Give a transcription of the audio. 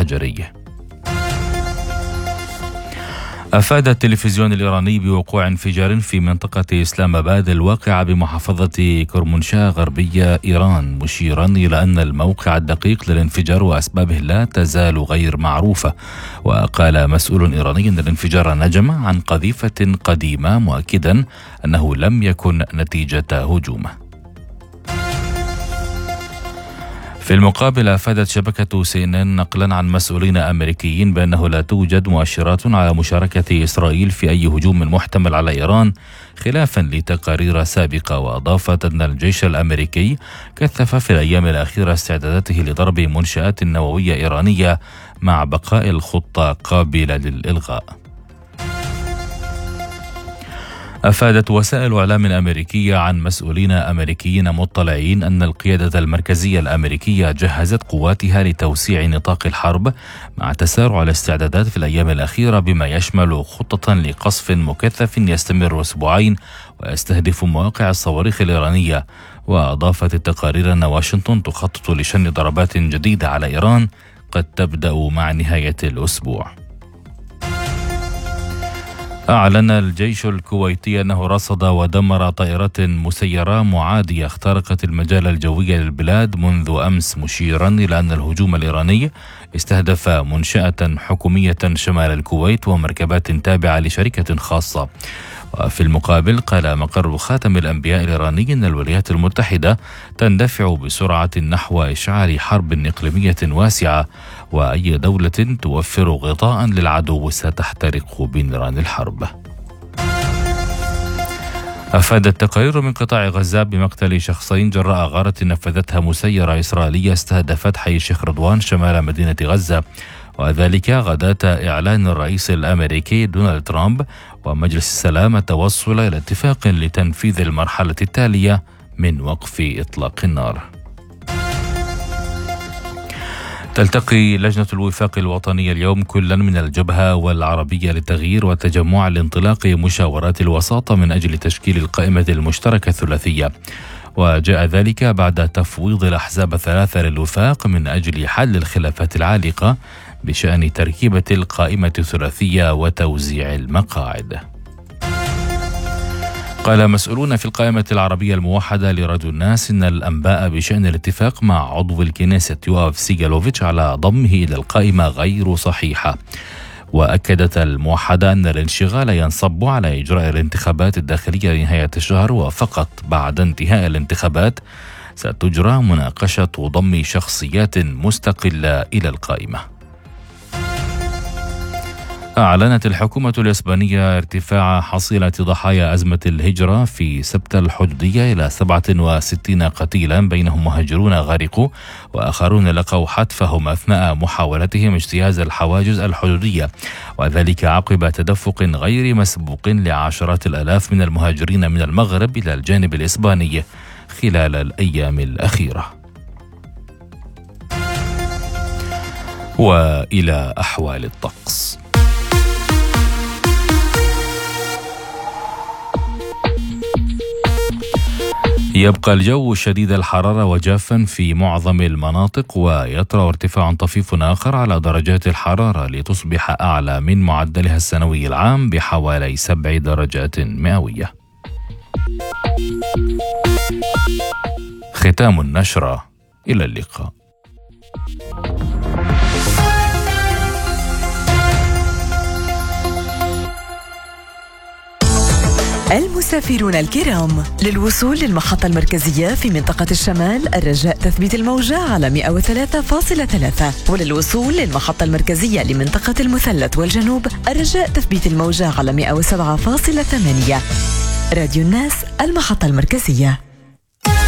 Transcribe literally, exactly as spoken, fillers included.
حجري. أفاد التلفزيون الإيراني بوقوع انفجار في منطقة إسلام آباد الواقعة بمحافظة كرمنشاه غربية إيران، مشيرا إلى أن الموقع الدقيق للانفجار وأسبابه لا تزال غير معروفة. وقال مسؤول إيراني أن الانفجار نجم عن قذيفة قديمة، مؤكدا أنه لم يكن نتيجة هجومه. في المقابل، أفادت شبكة سي إن إن نقلا عن مسؤولين أمريكيين بأنه لا توجد مؤشرات على مشاركة إسرائيل في أي هجوم محتمل على إيران، خلافا لتقارير سابقة. وأضافت أن الجيش الأمريكي كثف في الأيام الأخيرة استعداداته لضرب منشآت نووية إيرانية مع بقاء الخطة قابلة للإلغاء. أفادت وسائل إعلام أمريكية عن مسؤولين أمريكيين مطلعين أن القيادة المركزية الأمريكية جهزت قواتها لتوسيع نطاق الحرب مع تسارع الاستعدادات في الأيام الأخيرة، بما يشمل خطة لقصف مكثف يستمر أسبوعين ويستهدف مواقع الصواريخ الإيرانية. وأضافت التقارير أن واشنطن تخطط لشن ضربات جديدة على إيران قد تبدأ مع نهاية الأسبوع. أعلن الجيش الكويتي أنه رصد ودمر طائرة مسيرة معادية اخترقت المجال الجوي للبلاد منذ أمس، مشيرا إلى أن الهجوم الإيراني استهدف منشأة حكومية شمال الكويت ومركبات تابعة لشركة خاصة. وفي المقابل، قال مقر خاتم الأنبياء الإيراني أن الولايات المتحدة تندفع بسرعة نحو إشعال حرب إقليمية واسعة، وأي دولة توفر غطاء للعدو ستحترق بنيران الحرب. أفادت تقارير من قطاع غزة بمقتل شخصين جراء غارة نفذتها مسيرة إسرائيلية استهدفت حي الشيخ رضوان شمال مدينة غزة، وذلك غداة إعلان الرئيس الأمريكي دونالد ترامب ومجلس السلام التوصل إلى اتفاق لتنفيذ المرحلة التالية من وقف إطلاق النار. تلتقي لجنة الوفاق الوطني اليوم كلا من الجبهة والعربية للتغيير والتجمع لانطلاق مشاورات الوساطة من أجل تشكيل القائمة المشتركة الثلاثية، وجاء ذلك بعد تفويض الأحزاب الثلاثة للوفاق من أجل حل الخلافات العالقة بشأن تركيبة القائمة الثلاثية وتوزيع المقاعد. قال مسؤولون في القائمة العربية الموحدة لراديو الناس إن الأنباء بشأن الاتفاق مع عضو الكنيسة يواف سيغالوفيتش على ضمه إلى القائمة غير صحيحة. وأكدت الموحدة أن الانشغال ينصب على إجراء الانتخابات الداخلية لنهاية الشهر، وفقط بعد انتهاء الانتخابات ستجرى مناقشة ضم شخصيات مستقلة إلى القائمة. أعلنت الحكومة الإسبانية ارتفاع حصيلة ضحايا أزمة الهجرة في سبت الحدودية إلى سبعة وستين قتيلا، بينهم مهاجرون غرقوا وآخرون لقوا حتفهم أثناء محاولتهم اجتياز الحواجز الحدودية، وذلك عقب تدفق غير مسبوق لعشرات الآلاف من المهاجرين من المغرب إلى الجانب الإسباني خلال الأيام الأخيرة. وإلى أحوال الطقس. يبقى الجو شديد الحرارة وجافا في معظم المناطق، ويطرأ ارتفاع طفيف آخر على درجات الحرارة لتصبح أعلى من معدلها السنوي العام بحوالي سبع درجات مئوية. ختام النشرة، إلى اللقاء. المسافرون الكرام، للوصول للمحطة المركزية في منطقة الشمال الرجاء تثبيت الموجة على مئة وثلاثة فاصلة ثلاثة، وللوصول للمحطة المركزية لمنطقة المثلث والجنوب الرجاء تثبيت الموجة على مئة وسبعة فاصلة ثمانية. راديو الناس، المحطة المركزية.